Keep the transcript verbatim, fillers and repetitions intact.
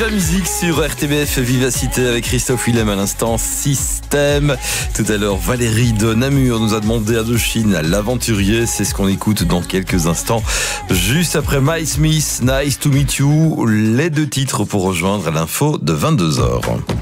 Viva Musique sur R T B F Vivacité avec Christophe Willem à l'instant. Système. Tout à l'heure, Valérie de Namur nous a demandé Indochine, l'aventurier. C'est ce qu'on écoute dans quelques instants. Juste après My Smith, Nice to Meet You. Les deux titres pour rejoindre l'info de vingt-deux heures.